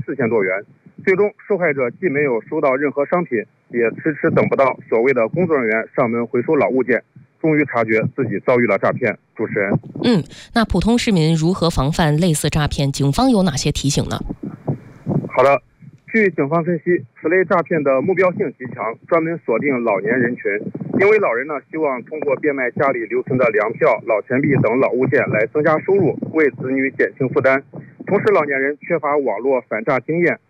4000多元。最终，受害者既没有收到任何商品，也迟迟等不到所谓的工作人员上门回收老物件，终于察觉自己遭遇了诈骗。主持人， 那普通市民如何防范类似诈骗？警方有哪些提醒呢？ 好的，据警方分析，此类诈骗的目标性极强，专门锁定老年人群。因为老人希望通过变卖家里留存的粮票、老钱币等老物件来增加收入，为子女减轻负担。同时，老年人缺乏网络反诈经验，